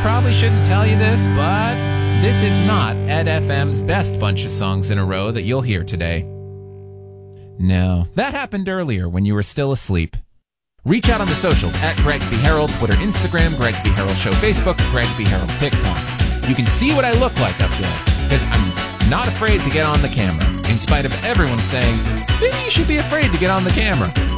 probably shouldn't tell you this, but this is not Ed FM's best bunch of songs in a row that you'll hear today. No, that happened earlier when you were still asleep. Reach out on the socials at Greg B. Herald, Twitter, Instagram, Greg B. Herald Show, Facebook, Greg B. Herald, TikTok. You can see what I look like up there, because I'm not afraid to get on the camera, in spite of everyone saying, maybe you should be afraid to get on the camera.